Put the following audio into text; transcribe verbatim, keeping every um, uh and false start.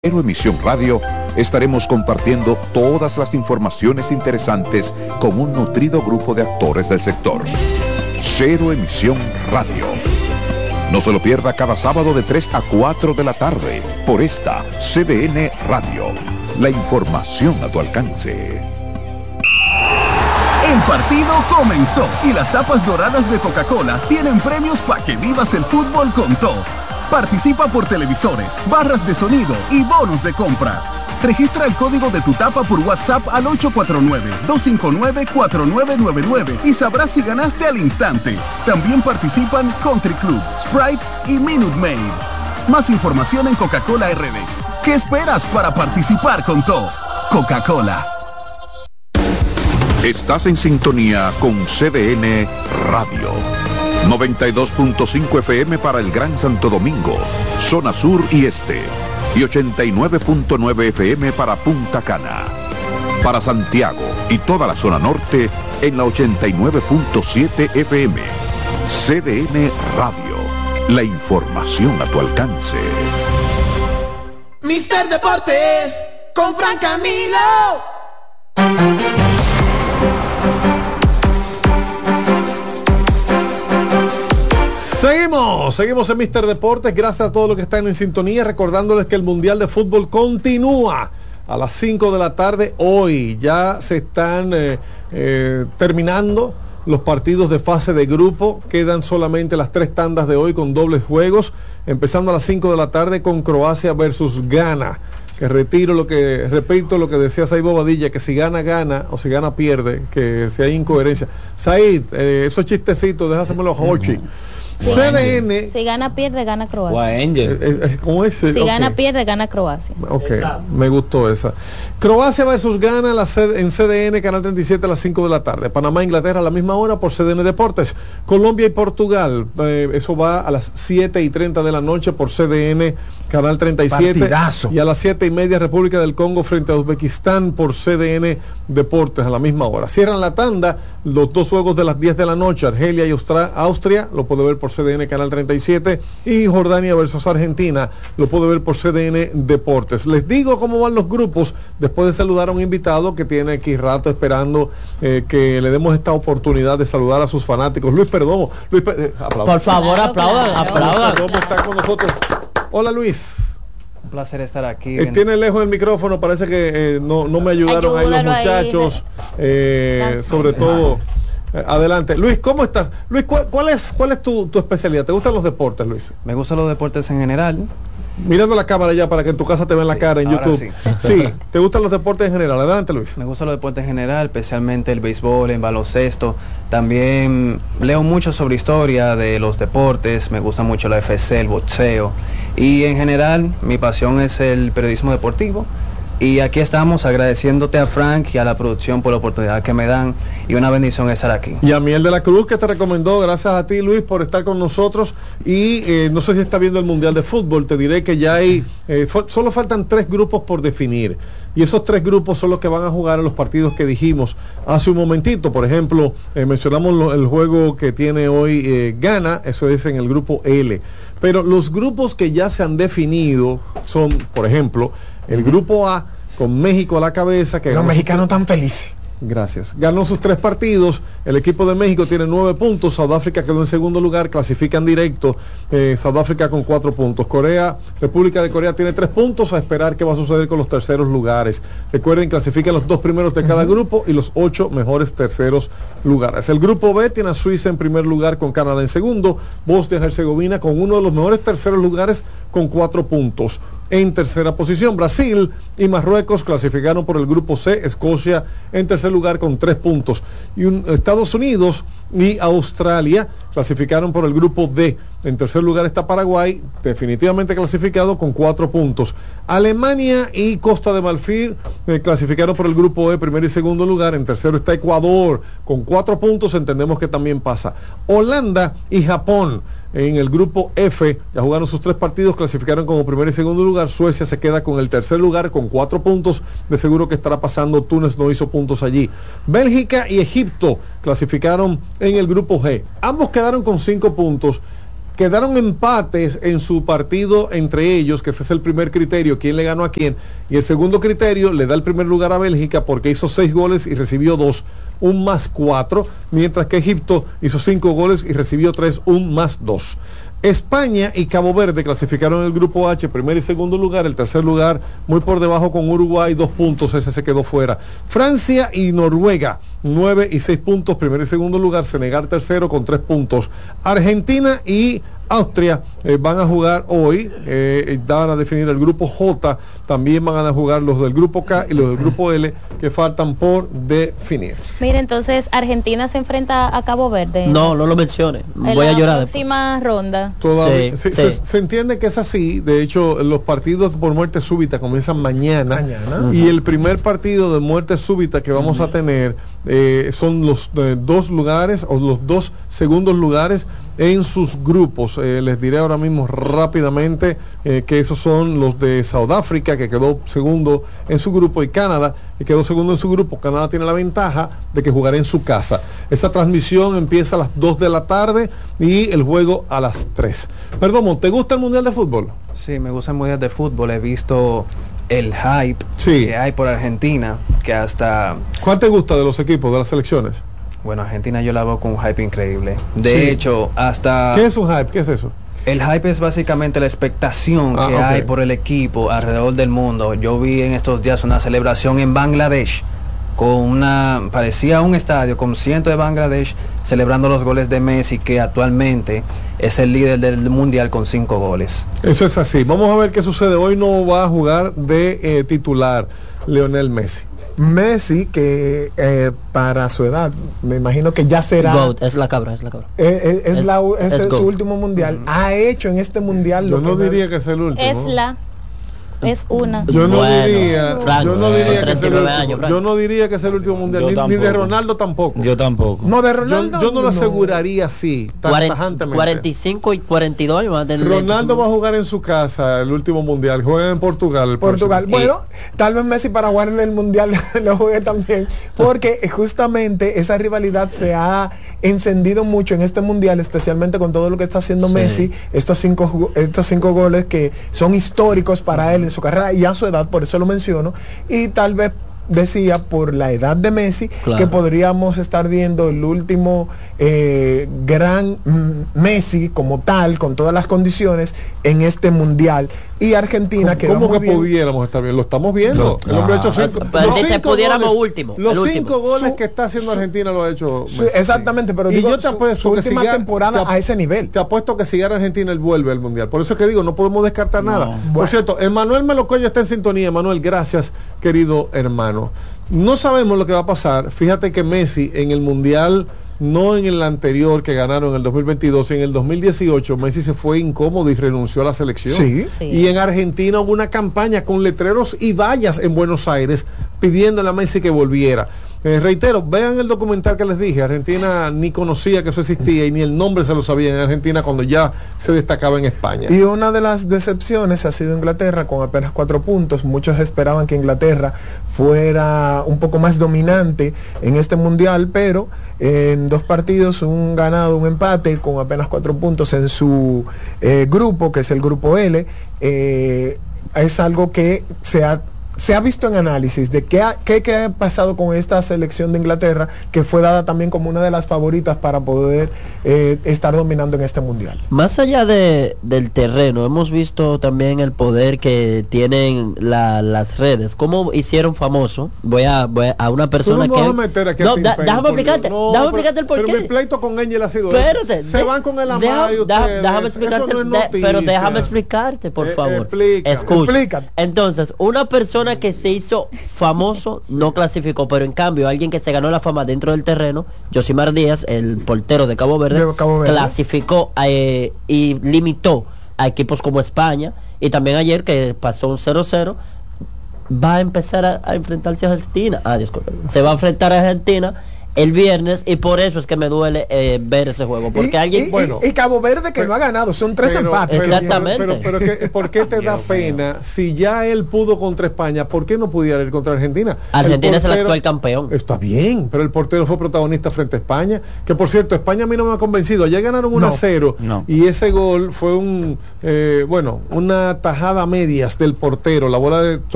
Cero Emisión Radio estaremos compartiendo todas las informaciones interesantes con un nutrido grupo de actores del sector. Cero Emisión Radio. No se lo pierda cada sábado de tres a cuatro de la tarde por esta C D N Radio. La información a tu alcance. El partido comenzó y las tapas doradas de Coca-Cola tienen premios para que vivas el fútbol con todo. Participa por televisores, barras de sonido y bonos de compra. Registra el código de tu tapa por WhatsApp al ocho cuatro nueve, dos cinco nueve, cuatro nueve nueve nueve y sabrás si ganaste al instante. También participan Country Club, Sprite y Minute Maid. Más información en Coca-Cola R D. ¿Qué esperas para participar con todo? Coca-Cola. Estás en sintonía con C D N Radio. noventa y dos punto cinco F M para el Gran Santo Domingo, zona sur y este, y ochenta y nueve punto nueve F M para Punta Cana. Para Santiago y toda la zona norte en la ochenta y nueve punto siete F M. C D N Radio, la información a tu alcance. Mister Deportes con Fran Camilo. Seguimos, seguimos en Mister Deportes, gracias a todos los que están en sintonía, recordándoles que el Mundial de Fútbol continúa a las cinco de la tarde hoy. Ya se están eh, eh, terminando los partidos de fase de grupo, quedan solamente las tres tandas de hoy con dobles juegos, empezando a las cinco de la tarde con Croacia versus Ghana. Que retiro lo que, repito lo que decía Said Bobadilla, que si gana, gana, o si gana, pierde, que si hay incoherencia. Said, eh, esos chistecitos, déjasemelo a Hochi. C D N. Si gana, pierde, gana Croacia. Eh, ¿Cómo es? Si okay. gana, pierde, gana Croacia. Ok, exacto. Me gustó esa. Croacia versus Ghana la C- en C D N, Canal treinta y siete a las cinco de la tarde. Panamá, Inglaterra a la misma hora por C D N Deportes. Colombia y Portugal, eh, eso va a las siete y treinta de la noche por C D N, Canal treinta y siete. Partidazo. Y a las siete y media República del Congo frente a Uzbekistán por C D N Deportes a la misma hora. Cierran la tanda los dos juegos de las diez de la noche, Argelia y Austra- Austria, lo puede ver por C D N Canal treinta y siete, y Jordania versus Argentina lo puede ver por C D N Deportes. Les digo cómo van los grupos después de saludar a un invitado que tiene aquí rato esperando eh, que le demos esta oportunidad de saludar a sus fanáticos. Luis Perdomo, Luis Per- eh, por favor, claro, aplaudan, claro. aplaudan. Luis Perdomo está con nosotros. Hola, Luis. Un placer estar aquí. Eh, tiene lejos el micrófono, parece que eh, no, no me ayudaron ahí los muchachos, ahí, eh, sobre todo. Eh, adelante, Luis, ¿cómo estás? Luis, ¿cuál, cuál es cuál es tu, tu especialidad? ¿Te gustan los deportes, Luis? Me gustan los deportes en general. Mirando la cámara ya para que en tu casa te vean sí, la cara en YouTube. Sí. sí, ¿te gustan los deportes en general? Adelante, Luis. Me gustan los deportes en general, especialmente el béisbol, el baloncesto. También leo mucho sobre historia de los deportes, me gusta mucho la U F C, el boxeo. Y en general, mi pasión es el periodismo deportivo. Y aquí estamos agradeciéndote a Frank y a la producción por la oportunidad que me dan, y una bendición estar aquí. Y a Miel de la Cruz, que te recomendó, gracias a ti, Luis, por estar con nosotros. Y eh, no sé si está viendo el Mundial de Fútbol, te diré que ya hay, eh, solo faltan tres grupos por definir. Y esos tres grupos son los que van a jugar en los partidos que dijimos hace un momentito. Por ejemplo, eh, mencionamos lo, el juego que tiene hoy eh, Ghana, eso es en el grupo L. Pero los grupos que ya se han definido son, por ejemplo, el grupo A, con México a la cabeza. Que los mexicanos tan felices. Gracias. Ganó sus tres partidos. El equipo de México tiene nueve puntos. Sudáfrica quedó en segundo lugar. Clasifican directo. Eh, Sudáfrica con cuatro puntos. Corea, República de Corea tiene tres puntos. A esperar qué va a suceder con los terceros lugares. Recuerden, clasifican los dos primeros de cada uh-huh. grupo y los ocho mejores terceros lugares. El grupo B tiene a Suiza en primer lugar con Canadá en segundo. Bosnia y Herzegovina con uno de los mejores terceros lugares con cuatro puntos. En tercera posición, Brasil y Marruecos clasificaron por el grupo C. Escocia en tercer lugar con tres puntos. Y un, Estados Unidos y Australia clasificaron por el grupo D. En tercer lugar está Paraguay, definitivamente clasificado con cuatro puntos. Alemania y Costa de Marfil eh, clasificaron por el grupo E, primer y segundo lugar. En tercero está Ecuador con cuatro puntos, entendemos que también pasa. Holanda y Japón en el grupo F, ya jugaron sus tres partidos, clasificaron como primer y segundo lugar. Suecia se queda con el tercer lugar con cuatro puntos, de seguro que estará pasando. Túnez no hizo puntos allí. Bélgica y Egipto clasificaron en el grupo G, ambos quedaron con cinco puntos. quedaron empates en su partido entre ellos, que ese es el primer criterio, quién le ganó a quién, y el segundo criterio le da el primer lugar a Bélgica porque hizo seis goles y recibió dos, un más cuatro, mientras que Egipto hizo cinco goles y recibió tres, un más dos. España y Cabo Verde clasificaron en el grupo H, primer y segundo lugar, el tercer lugar muy por debajo con Uruguay, dos puntos, ese se quedó fuera. Francia y Noruega, nueve y seis puntos, primer y segundo lugar, Senegal tercero con tres puntos. Argentina y Austria eh, van a jugar hoy, eh, van a definir el grupo J, también van a jugar los del grupo K y los del grupo L que faltan por definir. Mire, entonces Argentina se enfrenta a Cabo Verde. No, no lo mencione, en voy la a llorar. próxima ronda. Todavía, sí, se, sí. Se, se entiende que es así, de hecho los partidos por muerte súbita comienzan mañana, mañana. Y uh-huh. el primer partido de muerte súbita que vamos uh-huh. a tener eh, son los eh, dos lugares o los dos segundos lugares en sus grupos. Eh, les diré ahora mismo rápidamente eh, que esos son los de Sudáfrica, que quedó segundo en su grupo, y Canadá, que quedó segundo en su grupo. Canadá tiene la ventaja de que jugará en su casa. Esta transmisión empieza a las dos de la tarde y el juego a las tres. Perdón, ¿te gusta el Mundial de Fútbol? Sí, me gusta el Mundial de Fútbol. He visto el hype sí. que hay por Argentina, que hasta... ¿Cuál te gusta de los equipos, de las selecciones? Bueno, Argentina yo la veo con un hype increíble. De sí. hecho, hasta... ¿Qué es un hype? ¿Qué es eso? El hype es básicamente la expectación ah, que okay. hay por el equipo alrededor del mundo. Yo vi en estos días una celebración en Bangladesh, con una, parecía un estadio con cientos de Bangladesh celebrando los goles de Messi, que actualmente es el líder del mundial con cinco goles. Eso es así. Vamos a ver qué sucede. Hoy no va a jugar de eh, titular Lionel Messi. Messi, que eh, para su edad, me imagino que ya será... Goat, es la cabra, es la cabra. Eh, es, es, la, es, es su goat. último mundial. Mm. Ha hecho en este mundial... Yo lo no que diría que es el último. Es la... Es una. Yo no bueno, diría, Frank, yo no diría que es el último, años, yo no diría que es el último mundial, ni, ni de Ronaldo tampoco. Yo tampoco. No, de Ronaldo. Yo, yo no lo aseguraría así, tan tajantemente. cuarenta y cinco y cuarenta y dos años. Ronaldo va a jugar en su casa el último mundial, juega en Portugal. El Portugal. próximo. Bueno, y... tal vez Messi para jugar en el mundial lo juegue también, porque justamente esa rivalidad se ha encendido mucho en este mundial, especialmente con todo lo que está haciendo sí. Messi, estos cinco, estos cinco goles que son históricos para él en su carrera y a su edad, por eso lo menciono, y tal vez decía por la edad de Messi, claro, que podríamos estar viendo el último eh, gran Messi como tal, con todas las condiciones en este mundial. Y Argentina que ¿Cómo que bien? pudiéramos estar bien? Lo estamos viendo. No, el hombre no, ha hecho cinco, pero los si cinco pudiéramos goles, último. Los cinco último. goles su, que está haciendo Argentina lo ha hecho su, Messi. Exactamente, pero y digo, yo te apuesto su, su que última siga, temporada te, a ese nivel. Te apuesto que si gana Argentina él vuelve al mundial. Por eso es que digo, no podemos descartar no. nada. Bueno. Por cierto, Emanuel Melocoño está en sintonía. Emanuel, gracias, querido hermano. No sabemos lo que va a pasar. Fíjate que Messi en el mundial, no en el anterior que ganaron en el dos mil veintidós, en el dos mil dieciocho Messi se fue incómodo y renunció a la selección. Sí. Sí. Y en Argentina hubo una campaña con letreros y vallas en Buenos Aires pidiéndole a Messi que volviera. Eh, reitero, vean el documental que les dije. Argentina ni conocía que eso existía y ni el nombre se lo sabía en Argentina cuando ya se destacaba en España. Y una de las decepciones ha sido Inglaterra con apenas cuatro puntos. Muchos esperaban que Inglaterra fuera un poco más dominante en este mundial, pero en dos partidos, un ganado, un empate, con apenas cuatro puntos en su eh, grupo, que es el grupo L, eh, es algo que se ha se ha visto en análisis de qué ha, qué, qué ha pasado con esta selección de Inglaterra, que fue dada también como una de las favoritas para poder eh, estar dominando en este mundial. Más allá de, del terreno, hemos visto también el poder que tienen la, las redes. ¿Cómo hicieron famoso? Voy a, voy a, a una persona no que... Vas a meter aquí no, a da, déjame explicarte, no, déjame pero, explicarte el porqué. Pero mi pleito con Angel ha sido Espérate, se de, van con el amado deja, y ustedes. Déjame explicarte, no es de, pero déjame explicarte, por eh, favor. Explica, Escucha. Explica. Entonces, una persona que se hizo famoso no clasificó, pero en cambio alguien que se ganó la fama dentro del terreno, Josimar Díaz, el portero de Cabo Verde, de Cabo Verde. clasificó eh, y limitó a equipos como España, y también ayer que pasó un cero cero, va a empezar a, a enfrentarse a Argentina. Ah, disculpe. Se va a enfrentar a Argentina el viernes y por eso es que me duele eh, ver ese juego. Porque y, alguien... y, bueno, y, y Cabo Verde que pero, no ha ganado, son tres pero, empates. Pero, exactamente. Pero, pero, pero, pero ¿por qué te da pena si ya él pudo contra España? ¿Por qué no pudiera ir contra Argentina? Argentina el portero, es el actual campeón. Está bien, pero el portero fue protagonista frente a España. Que por cierto, España a mí no me ha convencido. Ayer ganaron uno a cero no. y ese gol fue un, eh, bueno, una tajada a medias del portero. La bola de